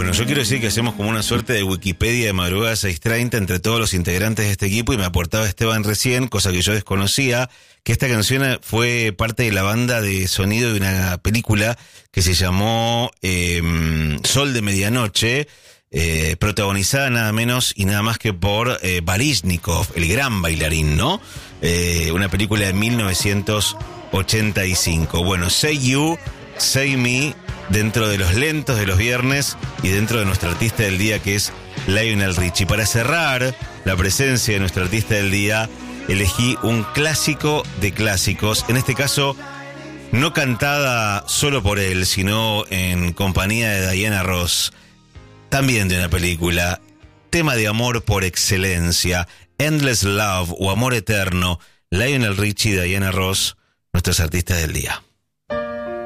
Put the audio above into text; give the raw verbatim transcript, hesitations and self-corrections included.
Bueno, yo quiero decir que hacemos como una suerte de Wikipedia de madrugada seis treinta entre todos los integrantes de este equipo y me aportaba Esteban recién, cosa que yo desconocía, que esta canción fue parte de la banda de sonido de una película que se llamó eh, Sol de Medianoche, eh, protagonizada nada menos y nada más que por eh, Baryshnikov, el gran bailarín, ¿no? Eh, una película de mil novecientos ochenta y cinco. Bueno, Say You, Say Me, dentro de los lentos de los viernes y dentro de nuestro artista del día, que es Lionel Richie. Para cerrar la presencia de nuestro artista del día, elegí un clásico de clásicos, en este caso no cantada solo por él, sino en compañía de Diana Ross, también de una película, tema de amor por excelencia, Endless Love o Amor Eterno, Lionel Richie y Diana Ross, nuestros artistas del día.